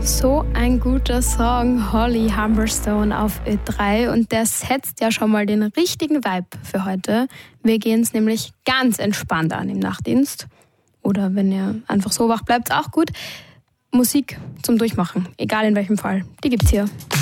So ein guter Song, Holly Humberstone auf Ö3, und der setzt ja schon mal den richtigen Vibe für heute. Wir gehen es nämlich ganz entspannt an im Nachtdienst. Oder wenn ihr einfach so wach bleibt, auch gut. Musik zum Durchmachen, egal in welchem Fall, die gibt's hier.